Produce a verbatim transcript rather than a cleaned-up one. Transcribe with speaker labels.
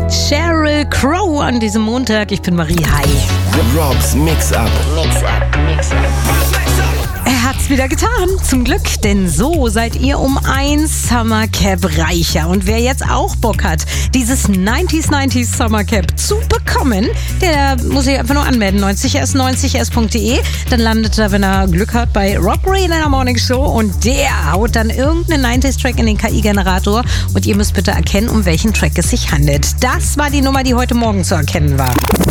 Speaker 1: Sheryl Crow an diesem Montag. Ich bin Marie. Hi.
Speaker 2: Robs Mix-Up.
Speaker 3: Mix-Up, Mix-Up.
Speaker 1: Er hat's wieder getan, zum Glück, denn so seid ihr um ein Summer Cap reicher. Und wer jetzt auch Bock hat, dieses neunziger neunzig Summer Cap zu bekommen, der muss sich einfach nur anmelden, neunzig s neunzig s punkt de. Dann landet er, wenn er Glück hat, bei Rock Rain in der Morning Show und der haut dann irgendeinen neunziger-Track in den K I-Generator und ihr müsst bitte erkennen, um welchen Track es sich handelt. Das war die Nummer, die heute Morgen zu erkennen war.